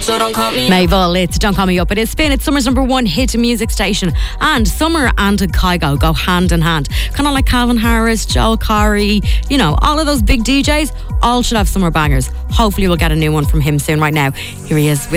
so don't call me. Mabel, it's Don't Call Me Up. It is Spin. It's summer's number one hit music station. And Summer and Kygo go hand in hand. Kind of like Calvin Harris, Joel Corey, you know, all of those big DJs, all should have summer bangers. Hopefully we'll get a new one from him soon. Right now, here he is with